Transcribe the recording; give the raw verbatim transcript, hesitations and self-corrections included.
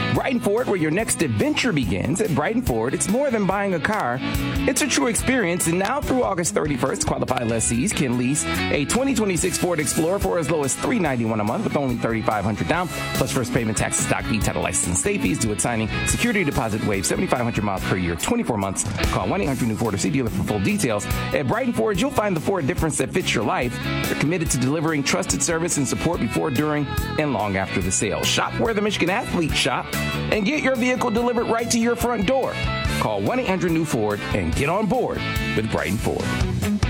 Brighton Ford, where your next adventure begins. At Brighton Ford, it's more than buying a car. It's a true experience, and now through August thirty-first, qualified lessees can lease a twenty twenty-six Ford Explorer for as low as three hundred ninety-one dollars a month with only three thousand five hundred dollars down, plus first payment, taxes, stock fee, title license, and state fees due at signing. Security deposit waive, seventy-five hundred miles per year, twenty-four months. Call one eight hundred new Ford or see dealer for full details. At Brighton Ford, you'll find the Ford difference that fits your life. They're committed to delivering trusted service and support before, during, and long after the sale. Shop where the Michigan athletes shop and get your vehicle delivered right to your front door. Call one eight hundred new Ford and get on board with Brighton Ford.